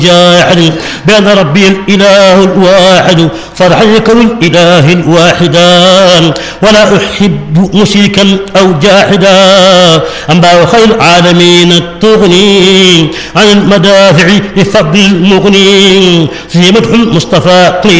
جاحد بأن ربي الإله الواحد فرحا يكون الإله الواحدا ولا أحب مشركا أو جاحدا أنباء خير العالمين التغني عن المدافع بفضل المغني في مدح المصطفى